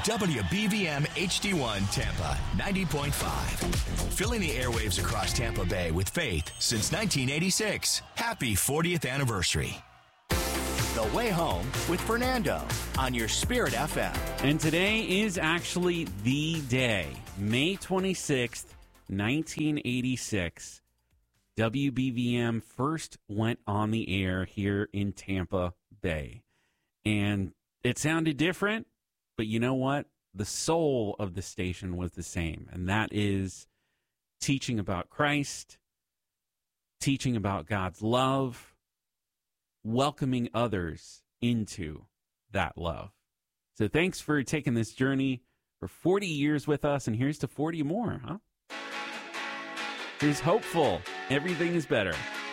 WBVM HD1 Tampa 90.5. Filling the airwaves across Tampa Bay with faith since 1986. Happy 40th anniversary. The Way Home with Fernando on your Spirit FM. And today is actually the day, May 26th, 1986. WBVM first went on the air here in Tampa Bay. And it sounded different, but you know what? The soul of the station was the same, and that is teaching about Christ, teaching about God's love, welcoming others into that love. So thanks for taking this journey for 40 years with us, and here's to 40 more, huh? Here's hopeful. Everything is better.